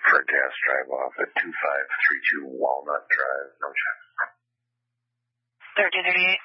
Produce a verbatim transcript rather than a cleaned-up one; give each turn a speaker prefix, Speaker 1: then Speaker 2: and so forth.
Speaker 1: for a gas drive off at two five three two Walnut Drive, no check.
Speaker 2: thirteen thirty-eight.